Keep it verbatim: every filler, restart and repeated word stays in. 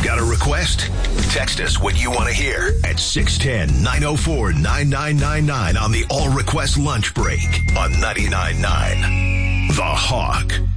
Got a request? Text us what you want to hear at six one zero, nine oh four, nine nine nine nine on the All Request Lunch Break on ninety-nine point nine The Hawk.